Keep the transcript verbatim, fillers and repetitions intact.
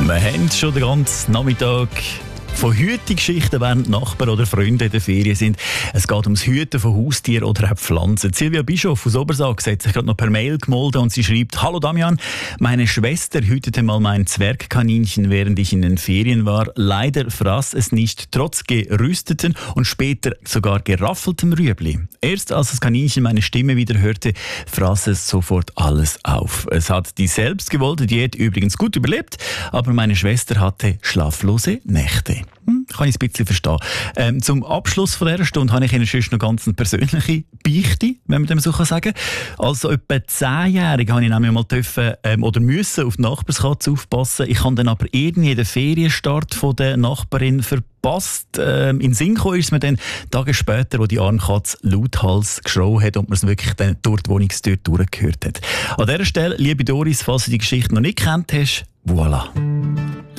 Wir haben schon den ganzen Nachmittag von Hütegeschichten, während Nachbarn oder Freunde in der Ferien sind. Es geht ums Hüten von Haustieren oder auch Pflanzen. Silvia Bischof aus Obersag hat sich gerade noch per Mail gemeldet und sie schreibt: Hallo Damian, meine Schwester hütete mal mein Zwergkaninchen, während ich in den Ferien war. Leider fraß es nicht, trotz gerüsteten und später sogar geraffeltem Rüebli. Erst als das Kaninchen meine Stimme wieder hörte, fraß es sofort alles auf. Es hat die selbstgewollte Diät übrigens gut überlebt, aber meine Schwester hatte schlaflose Nächte. Hm, kann ich ein bisschen verstehen. Ähm, zum Abschluss von dieser Stunde habe ich Ihnen sonst noch ganz eine persönliche Beichte, wenn man dem so sagen kann. Also etwa zehnjährig habe ich nämlich mal dürfen, ähm, oder müssen auf die Nachbarskatze aufpassen. Ich habe dann aber irgendwie den Ferienstart von der Nachbarin verpasst. Ähm, in Sinko ist mir dann Tage später, wo die arme Katze lauthals geschrauen hat und man es wirklich dann durch die Wohnungstür durchgehört hat. An dieser Stelle, liebe Doris, falls du die Geschichte noch nicht kennt hast, voilà.